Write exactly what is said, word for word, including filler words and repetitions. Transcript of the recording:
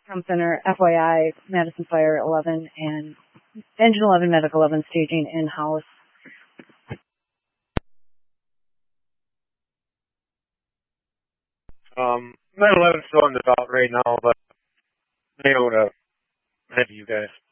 Com Center, F Y I, Madison Fire eleven, and Engine eleven, Medic eleven staging in-house. Um, Med eleven's still on the belt right now, but they owe to head to you guys.